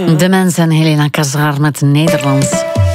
De Mens en Helena Cazaar met Nederlands.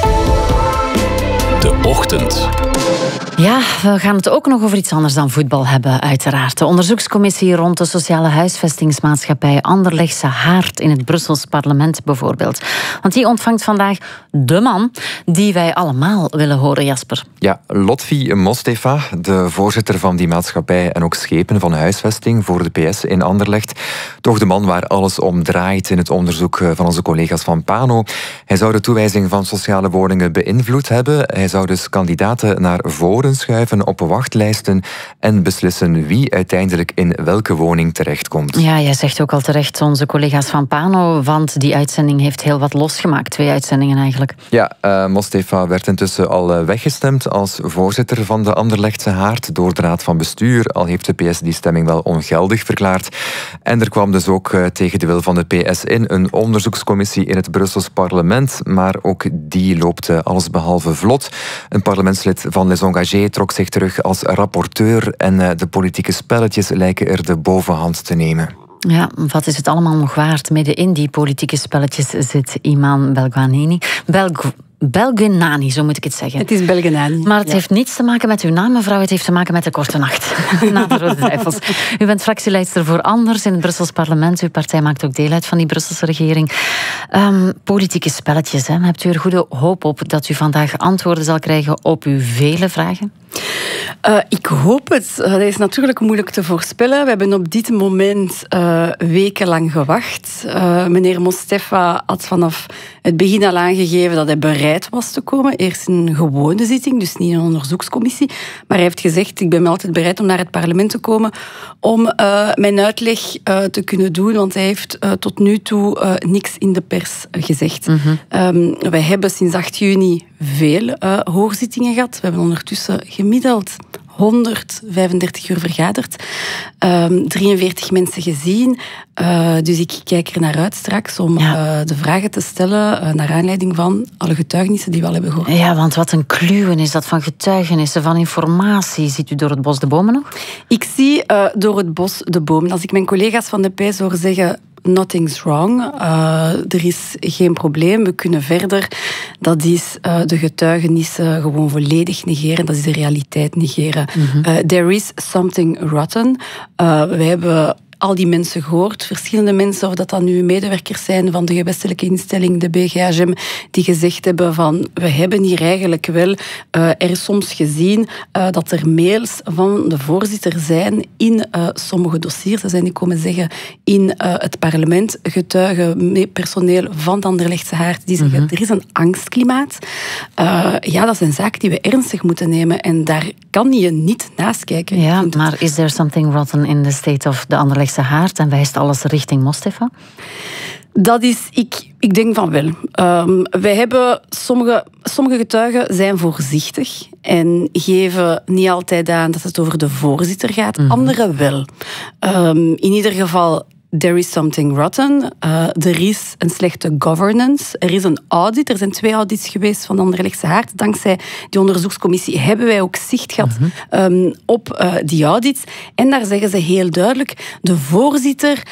De Ochtend. Ja, we gaan het ook nog over iets anders dan voetbal hebben, uiteraard. De onderzoekscommissie rond de sociale huisvestingsmaatschappij Anderlechtse Haard in het Brussels parlement bijvoorbeeld. Want die ontvangt vandaag de man die wij allemaal willen horen, Jasper. Ja, Lotfi Mostefa, de voorzitter van die maatschappij en ook schepen van huisvesting voor de PS in Anderlecht. Toch de man waar alles om draait in het onderzoek van onze collega's van PANO. Hij zou de toewijzing van sociale woningen beïnvloed hebben. Hij zou dus kandidaten naar voren schuiven op wachtlijsten en beslissen wie uiteindelijk in welke woning terechtkomt. Ja, jij zegt ook al terecht, onze collega's van PANO, want die uitzending heeft heel wat losgemaakt. 2 uitzendingen eigenlijk. Ja, Mostefa werd intussen al weggestemd als voorzitter van de Anderlechtse Haard door de Raad van Bestuur, al heeft de PS die stemming wel ongeldig verklaard. En er kwam dus ook tegen de wil van de PS in een onderzoekscommissie in het Brussels parlement, maar ook die loopt allesbehalve vlot. Een parlementslid van Les Engagés trok zich terug als rapporteur en de politieke spelletjes lijken er de bovenhand te nemen. Ja, wat is het allemaal nog waard? Midden in die politieke spelletjes zit Iman Belgenani, zo moet ik het zeggen. Het is Belgenani. Maar het heeft niets te maken met uw naam, mevrouw. Het heeft te maken met de korte nacht. Na de Rode Duivels. U bent fractieleidster voor Anders in het Brussels parlement. Uw partij maakt ook deel uit van die Brusselse regering. Politieke spelletjes, hè. Hebt u er goede hoop op dat u vandaag antwoorden zal krijgen op uw vele vragen? Ik hoop het. Dat is natuurlijk moeilijk te voorspellen. We hebben op dit moment wekenlang gewacht. Meneer Mostefa had vanaf het begin al aangegeven dat hij bereid was te komen. Eerst in een gewone zitting, dus niet in een onderzoekscommissie. Maar hij heeft gezegd, ik ben altijd bereid om naar het parlement te komen om mijn uitleg te kunnen doen, want hij heeft tot nu toe niks in de pers gezegd. Wij hebben sinds 8 juni veel hoorzittingen gehad. We hebben ondertussen gemiddeld 135 uur vergaderd. 43 mensen gezien. Dus ik kijk er naar uit straks om de vragen te stellen naar aanleiding van alle getuigenissen die we al hebben gehoord. Ja, want wat een kluwen is dat van getuigenissen, van informatie. Ziet u door het bos de bomen nog? Ik zie door het bos de bomen. Als ik mijn collega's van de PS hoor zeggen, nothing's wrong. Er is geen probleem. We kunnen verder. Dat is de getuigenissen gewoon volledig negeren. Dat is de realiteit negeren. There is something rotten. We hebben al die mensen gehoord, verschillende mensen, of dat dan nu medewerkers zijn van de gewestelijke instelling, de BGHM, die gezegd hebben van, we hebben hier eigenlijk wel er soms gezien dat er mails van de voorzitter zijn in sommige dossiers. Dat zijn die komen zeggen in het parlement, getuigen, personeel van de Anderlechtse Haard, die zeggen, er is een angstklimaat. Ja, dat zijn zaken die we ernstig moeten nemen en daar kan je niet naast kijken. Ja, maar is there something rotten in the state of the Anderlechtse Haard en wijst alles richting Mostefa? Dat is, ik denk van wel. Wij hebben sommige getuigen zijn voorzichtig en geven niet altijd aan dat het over de voorzitter gaat. Anderen wel. In ieder geval, there is something rotten. Er is een slechte governance. Er is een audit. Er zijn 2 audits geweest van de Anderlechtse Haard. Dankzij die onderzoekscommissie hebben wij ook zicht gehad op die audits. En daar zeggen ze heel duidelijk, de voorzitter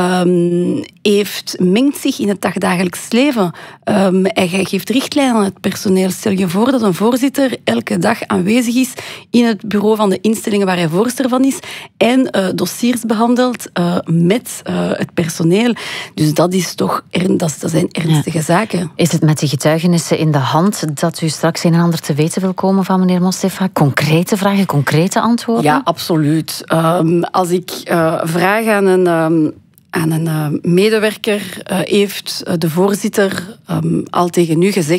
mengt zich in het dagdagelijks leven. Hij geeft richtlijnen aan het personeel. Stel je voor dat een voorzitter elke dag aanwezig is in het bureau van de instellingen waar hij voorzitter van is en dossiers behandelt met het personeel. Dus dat is toch dat zijn ernstige zaken. Is het met die getuigenissen in de hand dat u straks een en ander te weten wil komen van meneer Mostefa? Concrete vragen, concrete antwoorden? Ja, absoluut. Als ik vraag aan een medewerker, heeft de voorzitter al tegen u gezegd